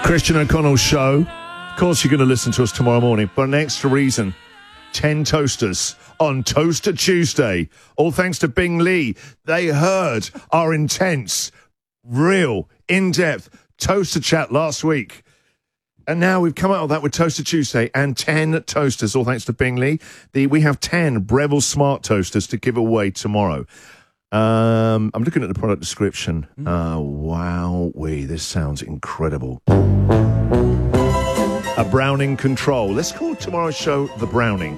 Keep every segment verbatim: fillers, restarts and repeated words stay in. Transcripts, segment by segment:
Christian O'Connell's show. Of course, you're going to listen to us tomorrow morning, but an extra reason. ten toasters on Toaster Tuesday. All thanks to Bing Lee. They heard our intense, real, in-depth toaster chat last week. And now we've come out of that with Toaster Tuesday and ten toasters, all thanks to Bing Lee. The, we have ten Breville Smart Toasters to give away tomorrow. Um, I'm looking at the product description. Mm. Uh, wow, wee, this sounds incredible. A Browning control. Let's call tomorrow's show The Browning.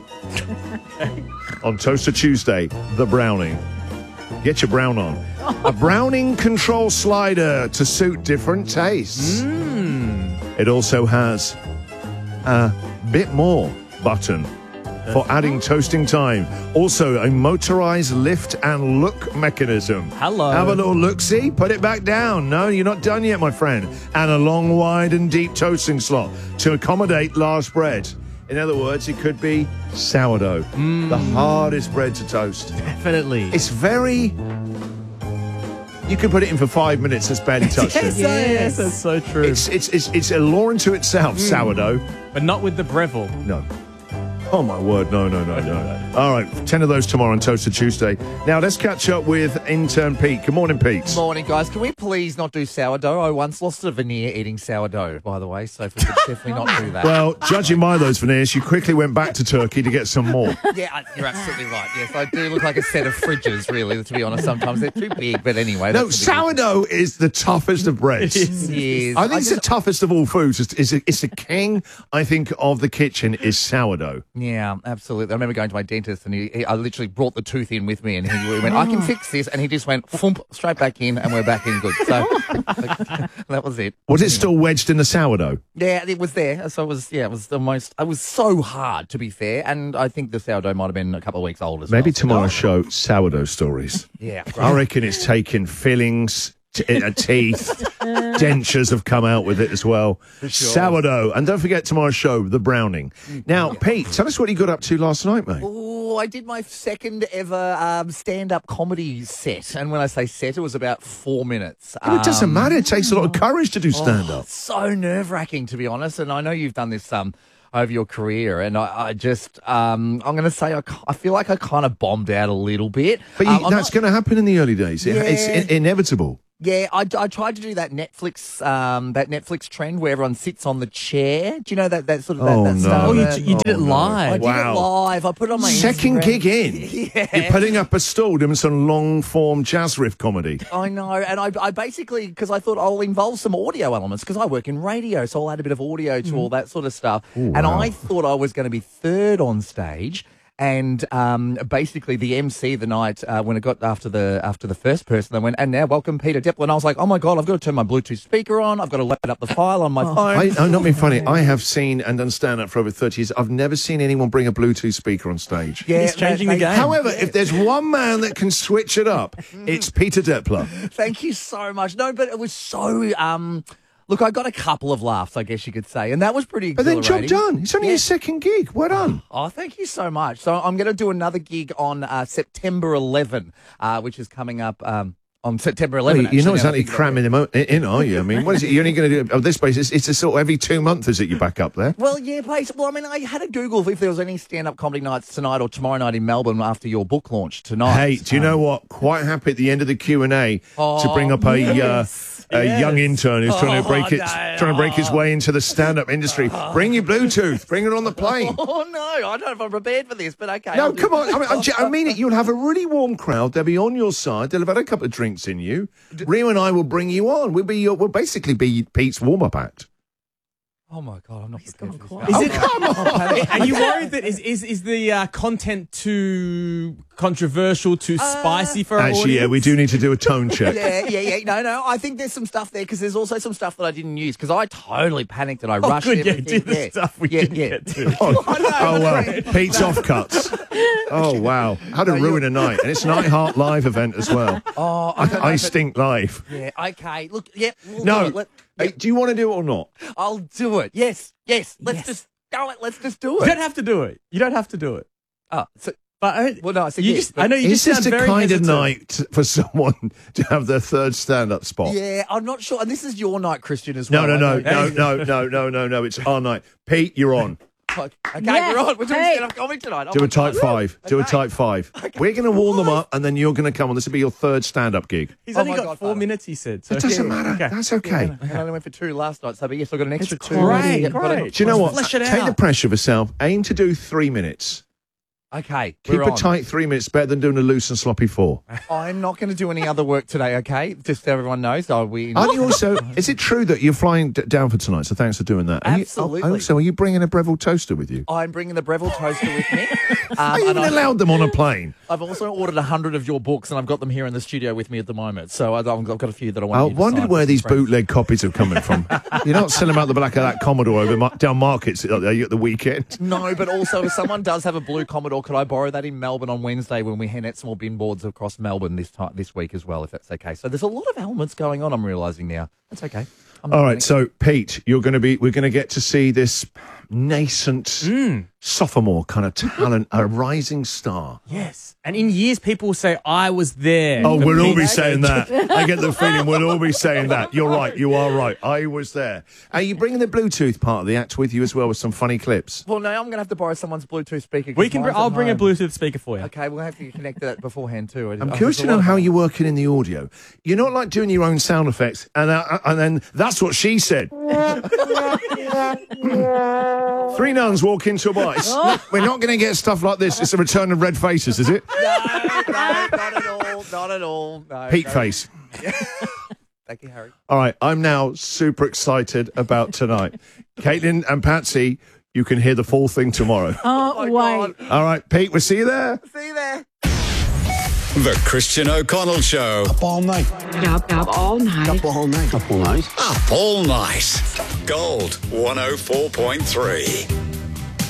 On Toaster Tuesday, The Browning. Get your brown on. A Browning control slider to suit different tastes. Mm. It also has a bit more button for adding toasting time. Also, a motorized lift and look mechanism. Hello. Have a little look-see, put it back down. No, you're not done yet, my friend. And a long, wide and deep toasting slot to accommodate large bread. In other words, it could be sourdough, mm. the hardest bread to toast. Definitely. It's very... You can put it in for five minutes, it's barely touched yes, it. Yes, that's so true. It's, it's, it's, it's a law unto itself, mm. sourdough. But not with the Breville. No. Oh, my word. No, no, no, no. All right. ten of those tomorrow on Toaster Tuesday. Now, let's catch up with intern Pete. Good morning, Pete. Morning, guys. Can we please not do sourdough? I once lost a veneer eating sourdough, by the way, so if we could definitely not do that. Well, judging by those veneers, you quickly went back to Turkey to get some more. Yeah, you're absolutely right. Yes, I do look like a set of fridges, really, to be honest. Sometimes they're too big, but anyway. No, sourdough is the toughest of breads. It is. Yes. I think I it's just, the toughest of all foods. It's, it's, it's the king, I think, of the kitchen is sourdough. Yeah, absolutely. I remember going to my dentist and he, he, I literally brought the tooth in with me and he went, I can fix this. And he just went, thump, straight back in and we're back in good. So that was it. Was it still wedged in the sourdough? Yeah, it was there. So it was, yeah, it was the most, it was so hard, to be fair. And I think the sourdough might have been a couple of weeks old as Maybe well. tomorrow's show, sourdough stories. Yeah. Right. I reckon it's taken fillings, t- uh, teeth, dentures have come out with it as well. Sure. Sourdough. And don't forget tomorrow's show, The Browning. Now, Pete, tell us what you got up to last night, mate. Oh, I did my second ever um, stand-up comedy set. And when I say set, it was about four minutes. But it doesn't um, matter. It takes a lot of courage to do stand-up. Oh, so nerve-wracking, to be honest. And I know you've done this um, over your career. And I, I just, um, I'm going to say, I, I feel like I kind of bombed out a little bit. But you, um, that's going to happen in the early days. It, Yeah. It's in- inevitable. Yeah, I, I tried to do that Netflix um, that Netflix trend where everyone sits on the chair. Do you know that that sort of that, Oh, that no. stuff? Oh, you, Uh, you did it Oh, no. live. I did Wow. it live. I put it on my Second Instagram. gig in. Yeah. You're putting up a stall doing some long-form jazz riff comedy. I know, and I, I basically, because I thought I'll involve some audio elements, because I work in radio, so I'll add a bit of audio to all that sort of stuff. Ooh, and wow. I thought I was going to be third on stage. And um, basically, the M C the night uh, when it got after the after the first person, they went, and now welcome Peter Deppel. And I was like, oh my god, I've got to turn my Bluetooth speaker on. I've got to load up the file on my phone. I, I'm not being funny. I have seen and done stand-up for over thirty years. I've never seen anyone bring a Bluetooth speaker on stage. Yeah, He's changing they- the game. However, if there's one man that can switch it up, it's Peter Deppler. Thank you so much. No, but it was so. Um, look, I got a couple of laughs, I guess you could say, and that was pretty But then exhilarating. job done. It's only Yeah. his second gig. Well done. Oh, thank you so much. So I'm going to do another gig on uh, September eleventh, uh, which is coming up um, on September Well, eleventh. you're not actually, now exactly that I think cramming them out- in, are you? I mean, what is it? You're only going to do it on this basis. It's a sort of every two months, is it? You're back up there. Well, yeah, please. Well, I mean, I had a Google if there was any stand-up comedy nights tonight or tomorrow night in Melbourne after your book launch tonight. Hey, do you know what? Quite happy at the end of the Q and A to bring up a yes, uh, a yes. young intern who's trying to Oh, break it, no. trying to break his way into the stand-up industry. Bring your Bluetooth. Bring it on the plane. Oh, no. I don't know if I'm prepared for this, but okay. No, I'll do- come on. I mean, I'm, I mean it. You'll have a really warm crowd. They'll be on your side. They'll have had a couple of drinks in you. Rio and I will bring you on. We'll be your, we'll basically be Pete's warm-up act. Oh, my God. I'm not prepared for this. Is Oh, it, come on. are you worried that is is, is the uh, content too controversial, too spicy for our Actually, yeah, audience? we do need to do a tone check. Yeah, yeah, yeah. No, no. I think there's some stuff there because there's also some stuff that I didn't use because I totally panicked and I Oh, rushed good, yeah, everything. do the stuff we yeah, didn't yeah. get to. Oh, I know, oh wow. I know. Pete's offcuts. Oh, wow. How to ruin a night. And it's an iHeart Live event as well. Oh, I, don't know, I but- Stink Live. Yeah, okay. Look, yeah. We'll No. do it. Let, Hey, do you want to do it or not? I'll do it. Yes, yes. Let's Yes. just go it. Let's just do You it. don't have to do it. You don't have to do it. Oh, so But I, Well, no, I said you yes, just, but I know you Is just this sound the very kind hesitant. of night for someone to have their third stand-up spot? Yeah, I'm not sure. And this is your night, Christian, as No, well. no, I no, know- no, no, no, no, no, no. It's our night. Pete, you're on. Okay, Yeah. we're on. We're doing Hey. stand-up comedy tonight. Oh Do my a type God. five. Do a Okay. type five. We're going to warm them up, and then you're going to come on. This will be your third stand-up gig. He's Oh only my got God, four Father. minutes, he said. So It doesn't Yeah. matter. Okay. That's okay. I only went for two last night, so but yes, I've got an extra It's two. great, Yeah, but I- great. Do you know what? Flesh it Take the out. pressure off yourself. Aim to do three minutes. Okay, Keep we're a on. tight three minutes better than doing a loose and sloppy four. I'm not going to do any other work today, okay? Just so everyone knows. Oh, we. Aren't you also? Is it true that you're flying d- down for tonight? So thanks for doing that. Are you- Absolutely. oh, also, are you bringing a Breville toaster with you? I'm bringing the Breville toaster with me. Um, Are you and even I've, allowed them on a plane? I've also ordered a hundred of your books, and I've got them here in the studio with me at the moment. So I've, I've got a few that I want. I you to wondered sign where for these some friends. bootleg copies are coming from. You're not selling them out the back of that Commodore over mar- down markets at the at the weekend. No, but also if someone does have a blue Commodore, could I borrow that in Melbourne on Wednesday when we hand out small bin boards across Melbourne this time this week as well, if that's okay. So there's a lot of elements going on. I'm realising now. That's okay. I'm not All right, panic- so Pete, you're going to be. We're going to get to see this nascent sophomore kind of talent, a rising star. Yes. And in years, people will say, I was there. Oh, for we'll all Pete's be sake. saying that. I get the feeling we'll all be saying that. You're right. You are right. I was there. Are you bringing the Bluetooth part of the act with you as well with some funny clips? Well, no, I'm going to have to borrow someone's Bluetooth speaker. 'cause We can. Br- mine's I'll at bring a home. Bluetooth speaker for you. Okay, we'll have to connect that beforehand too. I'm curious to know how you're working in the audio. You're not like doing your own sound effects, and uh, and then that's what she said. Three nuns walk into a bar. It's- We're not going to get stuff like this. It's a return of red faces, is it? No, no, not at all. Not at all. No, Pete no. face. Thank you, Harry. All right, I'm now super excited about tonight. Caitlin and Patsy, you can hear the full thing tomorrow. Oh, my wait. God. All right, Pete, we'll see you there. See you there. The Christian O'Connell Show. Up all night. Up, up all night. Up all night. Up all night. Up all night. Gold one oh four point three.